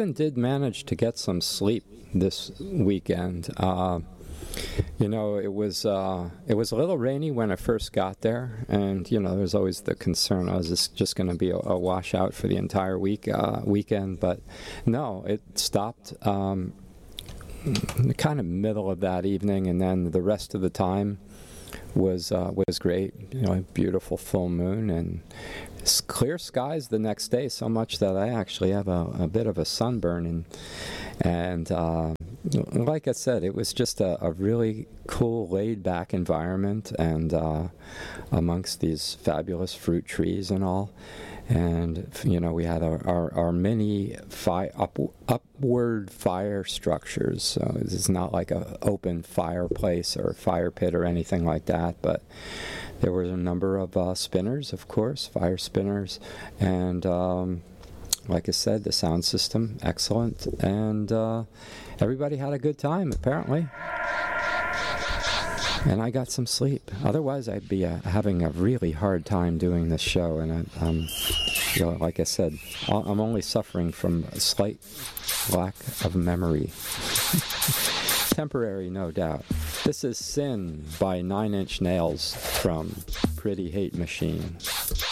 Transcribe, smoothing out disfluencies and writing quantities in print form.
even did manage to get some sleep this weekend. It was a little rainy when I first got there, and there's always the concern: is this just going to be a washout for the entire weekend? But no, it stopped kind of middle of that evening, and then the rest of the time was great. A beautiful full moon and clear skies the next day, so much that I actually have a bit of a sunburn, and like I said, it was just a really cool, laid-back environment, and amongst these fabulous fruit trees and all. And we had our mini upward fire structures. So it's not like an open fireplace or fire pit or anything like that, but there was a number of spinners, of course, fire spinners, and like I said, the sound system, excellent, and everybody had a good time, apparently. And I got some sleep. Otherwise, I'd be having a really hard time doing this show, and like I said, I'm only suffering from a slight lack of memory. Temporary, no doubt. This is Sin by Nine Inch Nails from Pretty Hate Machine.